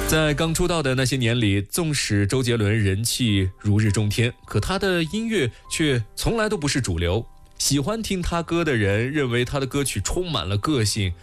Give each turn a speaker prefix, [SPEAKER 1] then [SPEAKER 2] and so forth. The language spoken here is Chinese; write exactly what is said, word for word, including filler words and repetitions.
[SPEAKER 1] 在刚出道的那些年里，纵使周杰伦人气如日中天，可他的音乐却从来都不是主流。喜欢听他歌的人认为他的歌曲充满了个性，